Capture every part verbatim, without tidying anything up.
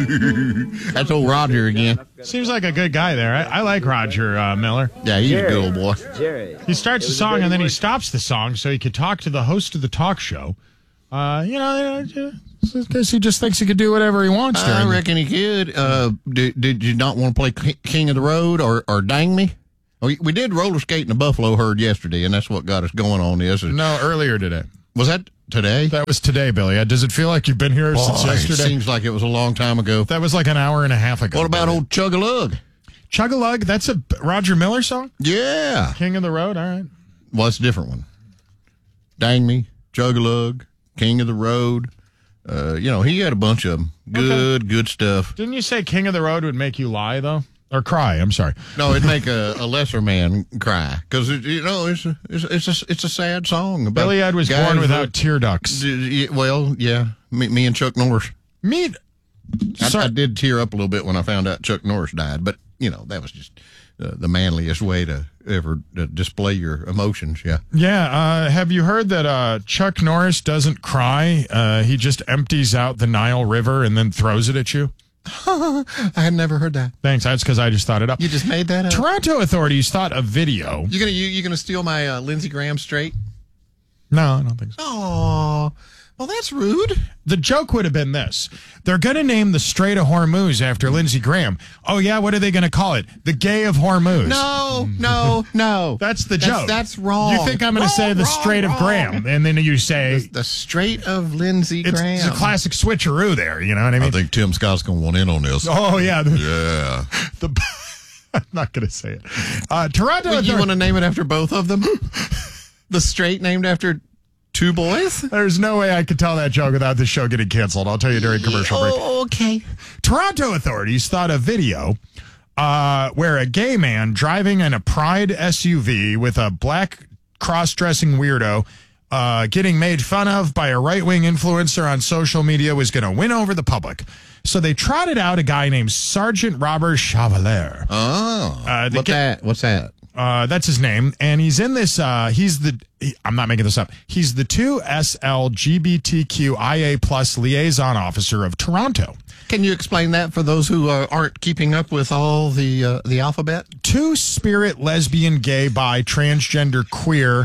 That's old Roger again. Seems like a good guy there. I, I like Roger uh, Miller. Yeah, he's Jerry. a good old boy. Jerry. He starts the song and then he stops the song so he could talk to the host of the talk show. Uh, you know, I guess he just thinks he could do whatever he wants. I reckon he could. Uh, did, did you not want to play King of the Road or, or Dang Me? We, we did roller skate in the Buffalo herd yesterday, and that's what got us going on this. No, earlier today. Was that today? That was today, Billy. Does it feel like you've been here Boy, since yesterday? It seems like it was a long time ago. That was like an hour and a half ago. What about Billy. old Chug-a-Lug? Chug-a-Lug? That's a Roger Miller song? Yeah. King of the Road? All right. Well, it's a different one. Dang Me, Chug-a-Lug, King of the Road. Uh, you know, he had a bunch of them. Good, okay. good stuff. Didn't you say King of the Road would make you lie, though? Or cry, I'm sorry. No, it'd make a, a lesser man cry. Because, you know, it's a, it's, a, it's, a, it's a sad song. About Billy Ed was born without that, tear ducts. Well, yeah. Me, me and Chuck Norris. Me? I, I did tear up a little bit when I found out Chuck Norris died. But, you know, that was just uh, the manliest way to ever uh, display your emotions, yeah. Yeah, uh, have you heard that uh, Chuck Norris doesn't cry? Uh, he just empties out the Nile River and then throws it at you? I had never heard that. Thanks. That's because I just thought it up. You just made that up? Toronto authorities thought a video. You gonna you, you gonna steal my uh, Lindsey Graham straight? No, I don't think so. Oh, well, that's rude. The joke would have been this. They're going to name the Strait of Hormuz after Lindsey Graham. Oh, yeah? What are they going to call it? The Gay of Hormuz. No, no, no. That's the that's, joke. That's wrong. You think I'm going to say the wrong, Strait wrong. of Graham, and then you say... The, the Strait of Lindsey it's, Graham. It's a classic switcheroo there, you know what I mean? I think Tim Scott's going to want in on this. Oh, yeah. The, yeah. The, I'm not going to say it. Uh, Toronto... Well, you want to name it after both of them? The Strait named after... Two boys? There's no way I could tell that joke without the show getting canceled. I'll tell you during commercial break. Oh, okay. Toronto authorities thought a video uh, where a gay man driving in a Pride S U V with a black cross-dressing weirdo uh, getting made fun of by a right-wing influencer on social media was going to win over the public. So they trotted out a guy named Sergeant Robert Chevalier. Oh. Uh, what's ga- that? What's that? Uh, that's his name, and he's in this. Uh, he's the. He, I'm not making this up. He's the two S L G B T Q I A plus liaison officer of Toronto. Can you explain that for those who uh, aren't keeping up with all the uh, the alphabet? Two spirit, lesbian, gay, bi, transgender, queer.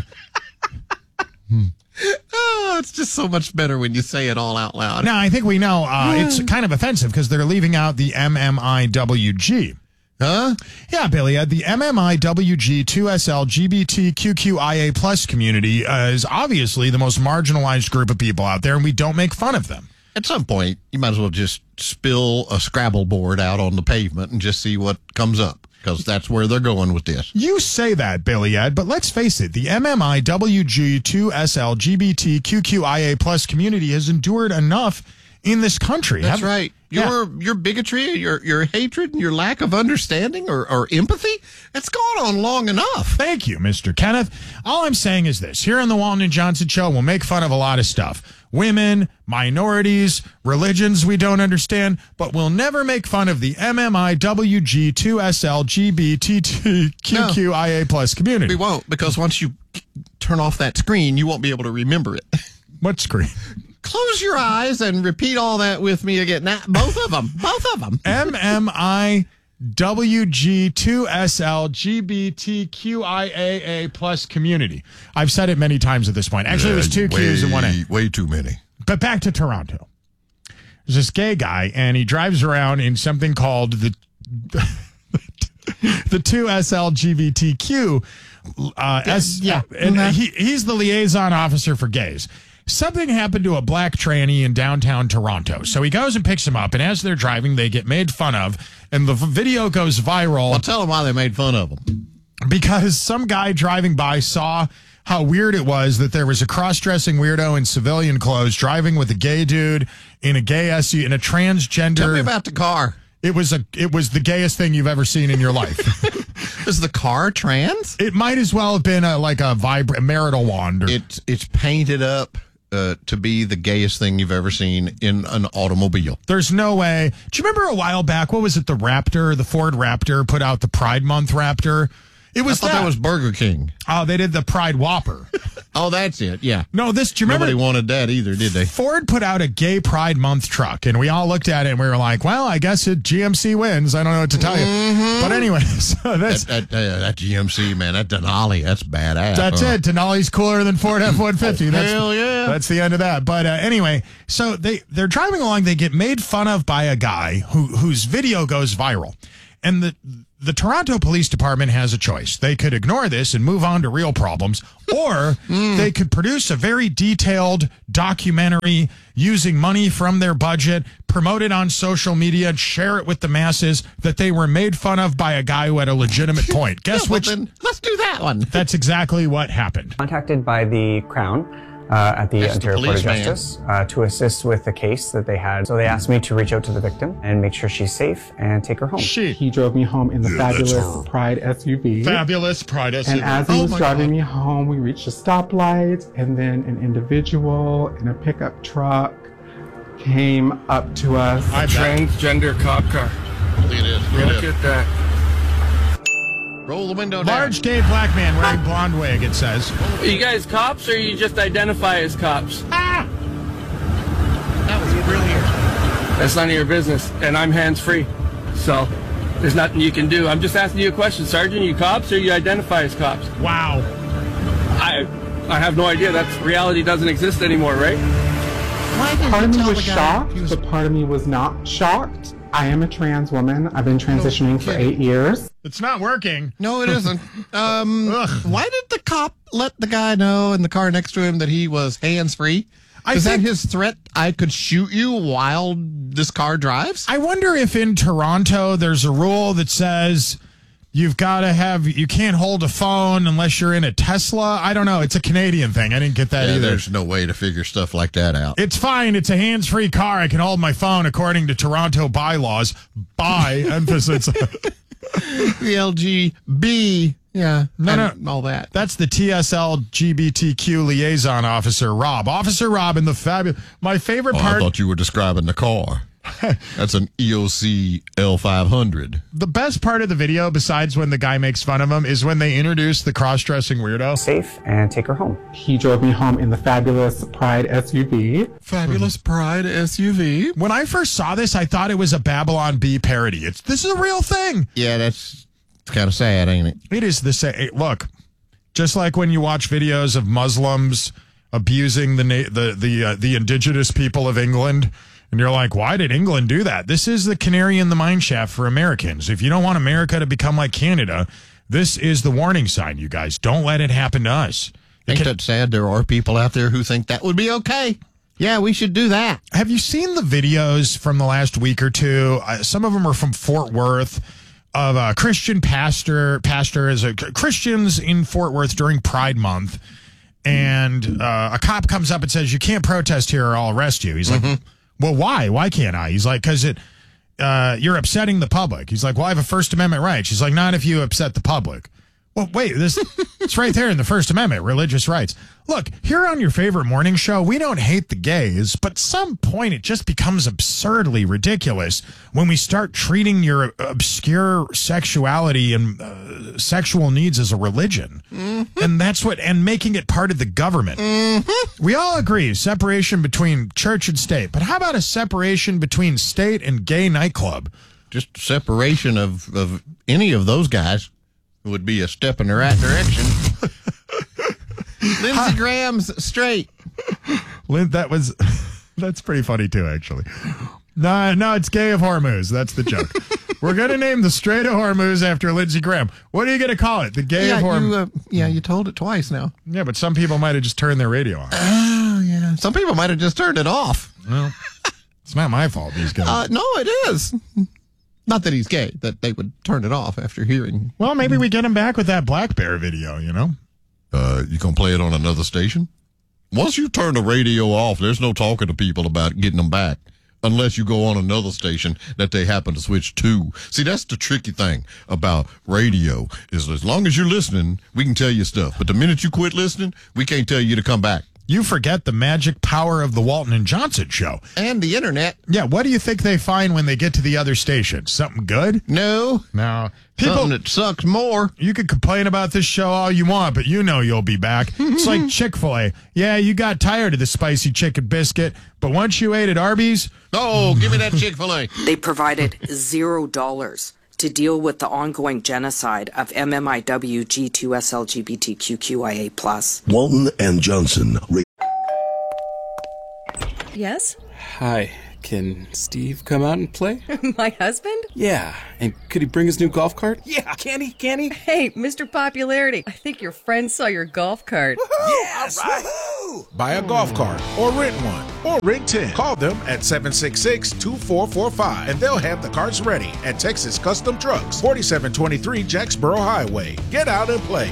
hmm. Oh, it's just so much better when you say it all out loud. Now I think we know uh, it's kind of offensive because they're leaving out the M M I W G. Huh? Yeah, Billy, uh, the M M I W G two S L G B T Q Q I A plus community uh, is obviously the most marginalized group of people out there, and we don't make fun of them. At some point, you might as well just spill a Scrabble board out on the pavement and just see what comes up, because that's where they're going with this. You say that, Billy Ed, but let's face it, the M M I W G two S L G B T Q Q I A plus community has endured enough in this country. That's Have, right. Your yeah. your bigotry, your your hatred, and your lack of understanding or, or empathy, it's gone on long enough. Thank you, Mister Kenneth. All I'm saying is this. Here on the Walton and Johnson Show, we'll make fun of a lot of stuff. Women, minorities, religions we don't understand, but we'll never make fun of the M M I W G two S L G B T Q Q I A plus community. We won't, because once you turn off that screen, you won't be able to remember it. What screen? Close your eyes and repeat all that with me again. Now, both of them. Both of them. M M I W G two S L G B T Q I A A plus community. I've said it many times at this point. Actually, yeah, it was two way, Q's and one A. Way too many. But back to Toronto. There's this gay guy, and he drives around in something called the the two S L G B T Q. Uh, S, yeah. And mm-hmm. he, he's the liaison officer for gays. Something happened to a black tranny in downtown Toronto. So he goes and picks him up, and as they're driving, they get made fun of, and the video goes viral. Well, tell them why they made fun of them. Because some guy driving by saw how weird it was that there was a cross-dressing weirdo in civilian clothes driving with a gay dude in a gay S U V, in a transgender... Tell me about the car. It was a. It was the gayest thing you've ever seen in your life. Is the car trans? It might as well have been a, like a, vibra- a marital wand. Or, it's, it's painted up... Uh, to be the gayest thing you've ever seen in an automobile. There's no way. Do you remember a while back, what was it, the Raptor, the Ford Raptor put out the Pride Month Raptor? It was I thought that. that was Burger King. Oh, they did the Pride Whopper. Oh, that's it. Yeah. No, this, do you remember? Nobody wanted that either, did they? Ford put out a Gay Pride Month truck, and we all looked at it and we were like, well, I guess it G M C wins. I don't know what to tell Mm-hmm. you. But anyway, so that's, That, that, uh, that G M C, man, that Denali, that's badass. that's huh? it. Denali's cooler than Ford F one fifty. That's, Hell yeah. That's the end of that. But uh, anyway, so they, they're driving along. They get made fun of by a guy who whose video goes viral. And the the Toronto Police Department has a choice. They could ignore this and move on to real problems, or Mm. they could produce a very detailed documentary using money from their budget, promote it on social media, and share it with the masses that they were made fun of by a guy who had a legitimate point. Guess Yeah, well, which? then let's do that one. That's exactly what happened. Contacted by the Crown uh, at the That's the Ontario Court of policeman. Justice uh, to assist with the case that they had. So they asked me to reach out to the victim and make sure she's safe and take her home. She. He drove me home in the Yeah, that's fabulous her. Pride S U V. Fabulous Pride S U V. And as he Oh was my driving God. me home, we reached a stoplight, and then an individual in a pickup truck came up to us. I bet. Transgender cop car. Look at this. Look Look at at that. this. Roll the window down. Large gay black man wearing blonde wig, it says. Are you guys cops or you just identify as cops? Ah! That was brilliant. That's none of your business, and I'm hands-free. So there's nothing you can do. I'm just asking you a question, Sergeant. You cops or you identify as cops? Wow. I I have no idea. That's reality doesn't exist anymore, right? Why did Part you of me tell was the guy shocked, he was- but part of me was not shocked. I am a trans woman. I've been transitioning for eight years. It's not working. No, it isn't. Um, Ugh. why did the cop let the guy know in the car next to him that he was hands-free? I Is think- that his threat? I could shoot you while this car drives? I wonder if in Toronto there's a rule that says you've got to have, you can't hold a phone unless you're in a Tesla. I don't know. It's a Canadian thing. I didn't get that Yeah, either. there's no way to figure stuff like that out. It's fine. It's a hands-free car. I can hold my phone according to Toronto bylaws. By emphasis. The L G B, yeah, No, and all that. That's the T S L L G B T Q liaison officer, Rob. Officer Rob in the fabulous. My favorite Oh, I part. thought you were describing the car. That's an E O C L five hundred. The best part of the video, besides when the guy makes fun of him, is when they introduce the cross-dressing weirdo. Safe and take her home. He drove me home in the fabulous Pride S U V. Fabulous Pride S U V. When I first saw this, I thought it was a Babylon Bee parody. It's this is a real thing. Yeah, that's kind of sad, ain't it? It is the same. Look, just like when you watch videos of Muslims abusing the na- the the uh, the indigenous people of England, and you're like, why did England do that? This is the canary in the mine shaft for Americans. If you don't want America to become like Canada, this is the warning sign. You guys don't let it happen to us. Ain't that sad? There are people out there who think that would be okay. Yeah, we should do that. Have you seen the videos from the last week or two? Uh, some of them are from Fort Worth of a Christian pastor, pastor as a Christians in Fort Worth during Pride Month. And uh, a cop comes up and says, you can't protest here or I'll arrest you. He's like, well, why? Why can't I? He's like, because it, uh, you're upsetting the public. He's like, well, I have a First Amendment right. She's like, not if you upset the public. Well, wait, this it's right there in the First Amendment, religious rights. Look, here on your favorite morning show, we don't hate the gays, but at some point it just becomes absurdly ridiculous when we start treating your obscure sexuality and uh, sexual needs as a religion. Mm-hmm. And that's what, and making it part of the government. Mm-hmm. We all agree, separation between church and state, but how about a separation between state and gay nightclub? Just separation of, of any of those guys would be a step in the right direction. Lindsey Graham's straight. Lynn, that was, that's pretty funny too, actually. No, no, it's Gay of Hormuz. That's the joke. We're going to name the Strait of Hormuz after Lindsey Graham. What are you going to call it? The Gay Yeah, of Hormuz? you, uh, yeah, you told it twice now. Yeah, but some people might have just turned their radio on. Oh, yeah. Some people might have just turned it off. Well, it's not my fault. These guys. Uh, no, it is. Not that he's gay, that they would turn it off after hearing. Well, maybe we get him back with that Black Bear video, you know? Uh, you gonna play it on another station? Once you turn the radio off, there's no talking to people about getting them back. Unless you go on another station that they happen to switch to. See, that's the tricky thing about radio, is as long as you're listening, we can tell you stuff. But the minute you quit listening, we can't tell you to come back. You forget the magic power of the Walton and Johnson show. And the internet. Yeah, what do you think they find when they get to the other station? Something good? No. No. People, Something that sucks more. You could complain about this show all you want, but you know you'll be back. It's like Chick-fil-A. Yeah, you got tired of the spicy chicken biscuit, but once you ate at Arby's... Oh, give me that Chick-fil-A. They provided zero dollars to deal with the ongoing genocide of M M I W G two S L G B T Q Q I A plus. Walton and Johnson. Yes? Hi. Can Steve come out and play? My husband? Yeah. And could he bring his new golf cart? Yeah. Can he? Can he? Hey, Mister Popularity. I think your friend saw your golf cart. Woo-hoo! Yes! All right. Woo-hoo! Buy a golf cart or rent one or rent ten. Call them at seven six six, two four four five and they'll have the carts ready at Texas Custom Trucks, forty-seven twenty-three Jacksboro Highway. Get out and play.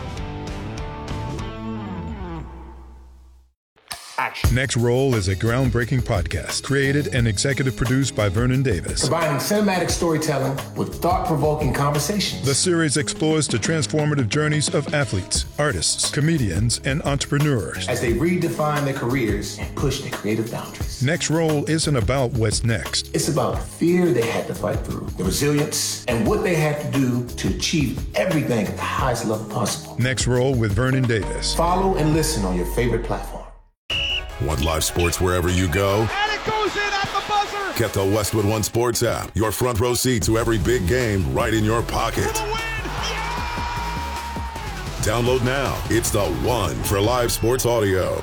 Next Roll is a groundbreaking podcast created and executive produced by Vernon Davis. Combining cinematic storytelling with thought-provoking conversations. The series explores the transformative journeys of athletes, artists, comedians, and entrepreneurs as they redefine their careers and push their creative boundaries. Next Roll isn't about what's next. It's about the fear they had to fight through, the resilience, and what they had to do to achieve everything at the highest level possible. Next Roll with Vernon Davis. Follow and listen on your favorite platform. Want live sports wherever you go? And it goes in at the buzzer! Get the Westwood One Sports app. Your front row seat to every big game right in your pocket. Yeah! Download now. It's the one for live sports audio.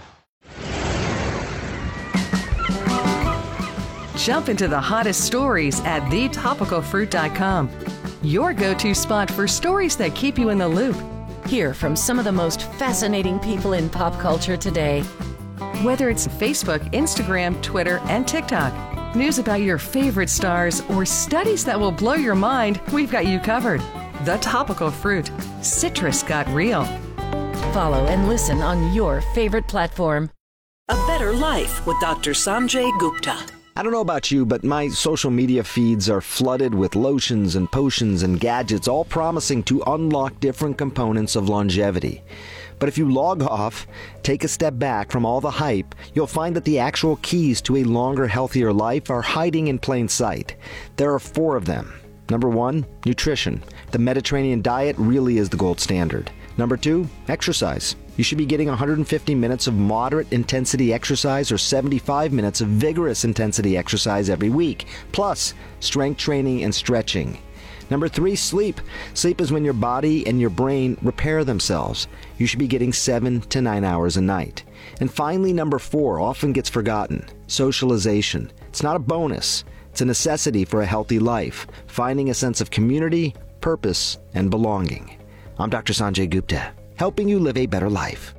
Jump into the hottest stories at the topical fruit dot com. Your go-to spot for stories that keep you in the loop. Hear from some of the most fascinating people in pop culture today. Whether it's Facebook, Instagram, Twitter, and TikTok, news about your favorite stars, or studies that will blow your mind, we've got you covered. The Topical Fruit. Citrus got real. Follow and listen on your favorite platform. A Better Life with Doctor Sanjay Gupta. I don't know about you, but my social media feeds are flooded with lotions and potions and gadgets, all promising to unlock different components of longevity. But if you log off, take a step back from all the hype, you'll find that the actual keys to a longer, healthier life are hiding in plain sight. There are four of them. Number one, nutrition. The Mediterranean diet really is the gold standard. Number two, exercise. You should be getting one hundred fifty minutes of moderate intensity exercise or seventy-five minutes of vigorous intensity exercise every week, plus strength training and stretching. Number three, sleep. Sleep is when your body and your brain repair themselves. You should be getting seven to nine hours a night. And finally, number four, often gets forgotten, socialization. It's not a bonus. It's a necessity for a healthy life, finding a sense of community, purpose, and belonging. I'm Doctor Sanjay Gupta, helping you live a better life.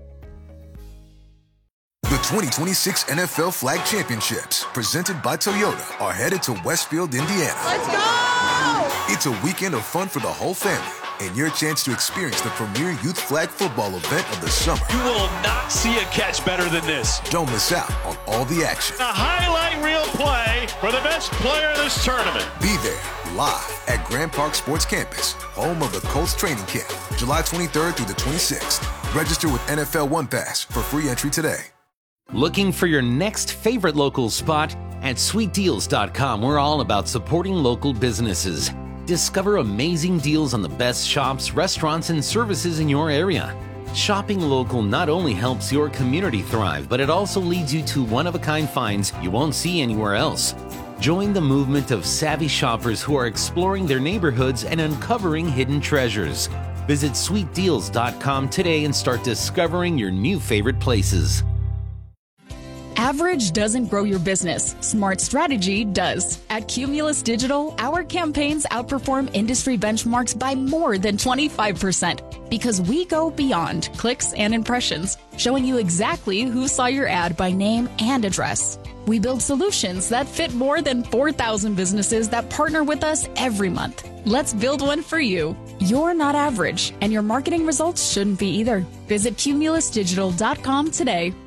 The twenty twenty-six N F L Flag Championships, presented by Toyota, are headed to Westfield, Indiana. Let's go! It's a weekend of fun for the whole family and your chance to experience the premier youth flag football event of the summer. You will not see a catch better than this. Don't miss out on all the action. A highlight reel play for the best player of this tournament. Be there live at Grand Park Sports Campus, home of the Colts training camp, July twenty-third through the twenty-sixth. Register with N F L One Pass for free entry today. Looking for your next favorite local spot? At sweet deals dot com, we're all about supporting local businesses. Discover amazing deals on the best shops, restaurants, and services in your area. Shopping local not only helps your community thrive, but it also leads you to one-of-a-kind finds you won't see anywhere else. Join the movement of savvy shoppers who are exploring their neighborhoods and uncovering hidden treasures. Visit sweet deals dot com today and start discovering your new favorite places. Average doesn't grow your business. Smart strategy does. At Cumulus Digital, our campaigns outperform industry benchmarks by more than twenty-five percent because we go beyond clicks and impressions, showing you exactly who saw your ad by name and address. We build solutions that fit more than four thousand businesses that partner with us every month. Let's build one for you. You're not average, and your marketing results shouldn't be either. Visit Cumulus Digital dot com today.